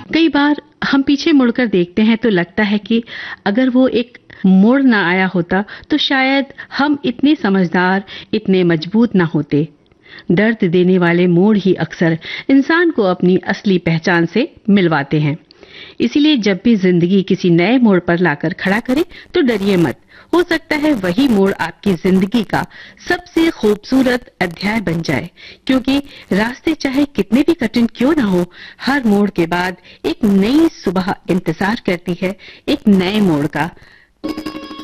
कई बार हम पीछे मुड़कर देखते हैं तो लगता है कि अगर वो एक मोड़ ना आया होता तो शायद हम इतने समझदार, इतने मजबूत ना होते। दर्द देने वाले मोड़ ही अक्सर इंसान को अपनी असली पहचान से मिलवाते हैं। इसीलिए जब भी जिंदगी किसी नए मोड़ पर लाकर खड़ा करे तो डरिए मत। हो सकता है वही मोड़ आपकी जिंदगी का सबसे खूबसूरत अध्याय बन जाए, क्योंकि रास्ते चाहे कितने भी कठिन क्यों ना हो, हर मोड़ के बाद एक नई सुबह इंतजार करती है, एक नए मोड़ का।